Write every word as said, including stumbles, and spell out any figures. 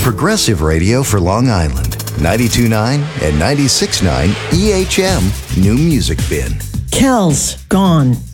Progressive radio for Long Island. ninety-two point nine and ninety-six point nine E H M New Music Bin. Kells, gone.